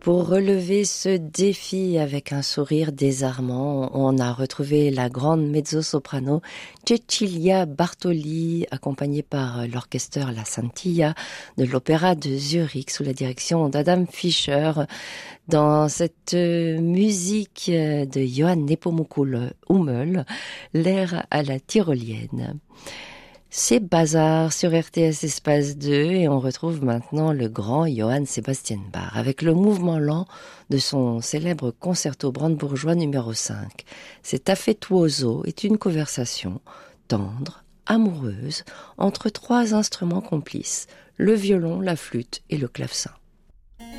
Pour relever ce défi avec un sourire désarmant, on a retrouvé la grande mezzo-soprano Cecilia Bartoli, accompagnée par l'orchestre La Santilla de l'Opéra de Zurich sous la direction d'Adam Fischer, dans cette musique de Johann Nepomuk Hummel, l'air à la tyrolienne. C'est Bazar sur RTS Espace 2 et on retrouve maintenant le grand Johann Sebastian Bach avec le mouvement lent de son célèbre concerto brandebourgeois numéro 5. Cet affettuoso est une conversation tendre, amoureuse, entre trois instruments complices, le violon, la flûte et le clavecin.